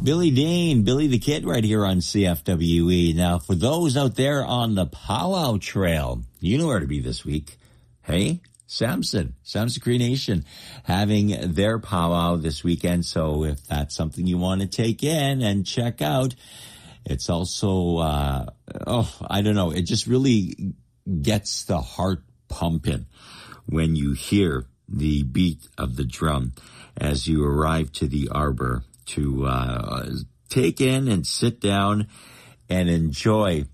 Billy Dean, Billy the Kid right here on CFWE. Now, for those out there on the Powwow Trail, you know where to be this week. Hey, Samson Cree Nation having their powwow this weekend. So if that's something you want to take in and check out, it's also, I don't know, it just really gets the heart pumping when you hear the beat of the drum as you arrive to the arbor to take in and sit down and enjoy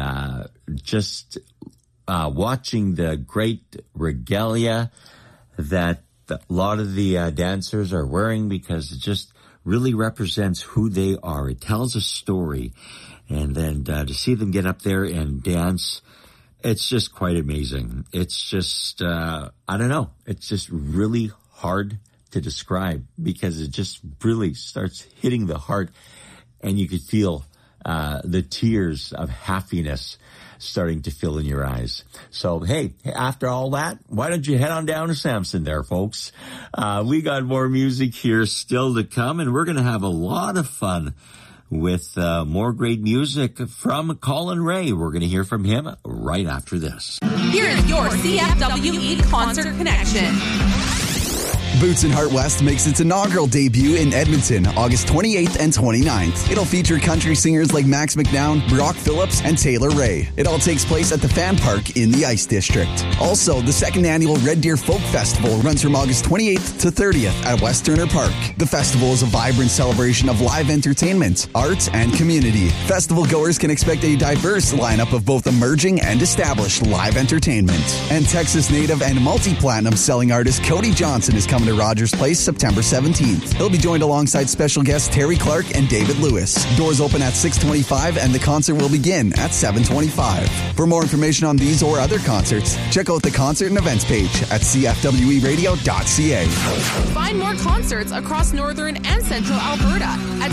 just watching the great regalia that a lot of the dancers are wearing, because it just really represents who they are. It tells a story. And then to see them get up there and dance, it's just quite amazing. It's just, I don't know, it's just really hard to describe, because it just really starts hitting the heart, and you could feel the tears of happiness starting to fill in your eyes. So, hey, after all that, why don't you head on down to Samson there, folks? We got more music here still to come, and we're going to have a lot of fun with more great music from Colin Ray. We're going to hear from him right after this. Here is your CFWE Concert Connection. Boots and Heart West makes its inaugural debut in Edmonton, August 28th and 29th. It'll feature country singers like Max McNown, Brock Phillips, and Taylor Ray. It all takes place at the Fan Park in the Ice District. Also, the second annual Red Deer Folk Festival runs from August 28th to 30th at West Turner Park. The festival is a vibrant celebration of live entertainment, art, and community. Festival goers can expect a diverse lineup of both emerging and established live entertainment. And Texas native and multi-platinum selling artist Cody Johnson is coming to Rogers Place September 17th. He'll be joined alongside special guests Terry Clark and David Lewis. Doors open at 6:25 and the concert will begin at 7:25. For more information on these or other concerts, check out the concert and events page at cfweradio.ca. Find more concerts across northern and central Alberta at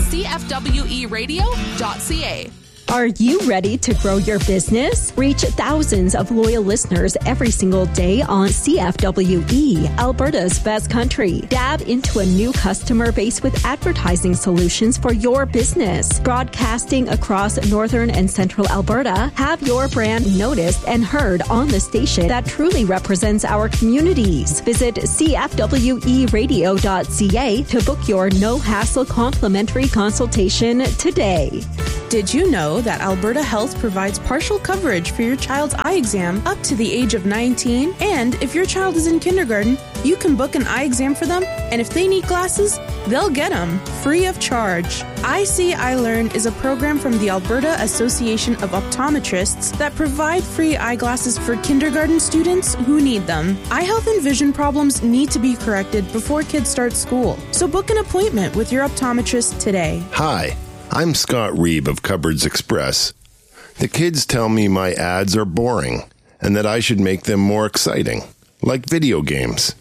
cfweradio.ca. Are you ready to grow your business? Reach thousands of loyal listeners every single day on CFWE, Alberta's best country. Dab into a new customer base with advertising solutions for your business. Broadcasting across northern and central Alberta, have your brand noticed and heard on the station that truly represents our communities. Visit cfweradio.ca to book your no-hassle complimentary consultation today. Did you know that Alberta Health provides partial coverage for your child's eye exam up to the age of 19? And if your child is in kindergarten, you can book an eye exam for them, and if they need glasses, they'll get them free of charge. I See, I Learn is a program from the Alberta Association of Optometrists that provide free eyeglasses for kindergarten students who need them. Eye health and vision problems need to be corrected before kids start school, so book an appointment with your optometrist today. Hi. I'm Scott Reeb of Cupboards Express. The kids tell me my ads are boring and that I should make them more exciting, like video games.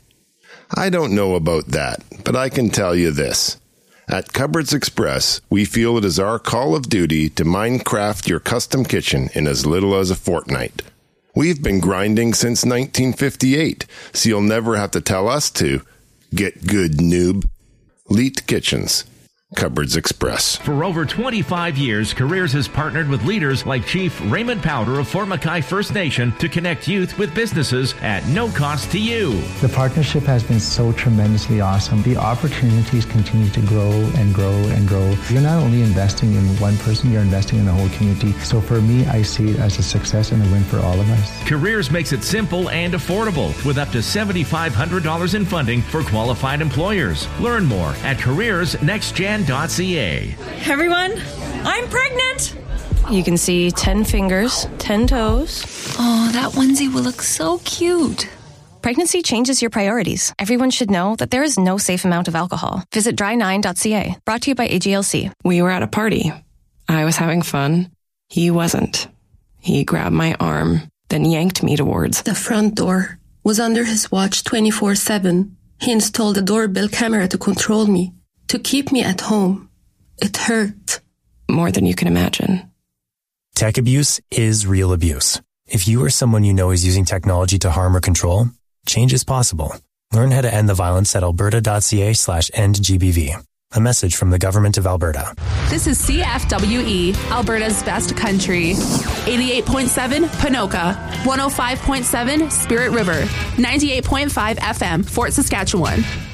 I don't know about that, but I can tell you this. At Cupboards Express, we feel it is our call of duty to Minecraft your custom kitchen in as little as a fortnight. We've been grinding since 1958, so you'll never have to tell us to. Get good, noob. Leet Kitchens. Cupboards Express. For over 25 years, Careers has partnered with leaders like Chief Raymond Powder of Fort Mackay First Nation to connect youth with businesses at no cost to you. The partnership has been so tremendously awesome. The opportunities continue to grow and grow and grow. You're not only investing in one person, you're investing in the whole community. So for me, I see it as a success and a win for all of us. Careers makes it simple and affordable with up to $7,500 in funding for qualified employers. Learn more at careersnextgen.ca. Hey everyone, I'm pregnant. You can see 10 fingers, 10 toes. Oh, that onesie will look so cute. Pregnancy changes your priorities. Everyone should know that there is no safe amount of alcohol. Visit dry9.ca. Brought to you by AGLC. We were at a party. I was having fun. He wasn't. He grabbed my arm, then yanked me towards the front door. Was under his watch 24/7. He installed a doorbell camera to control me. To keep me at home. It hurt. More than you can imagine. Tech abuse is real abuse. If you or someone you know is using technology to harm or control, change is possible. Learn how to end the violence at alberta.ca/endgbv. A message from the Government of Alberta. This is CFWE, Alberta's best country. 88.7 Panoka, 105.7 Spirit River, 98.5 FM, Fort Saskatchewan.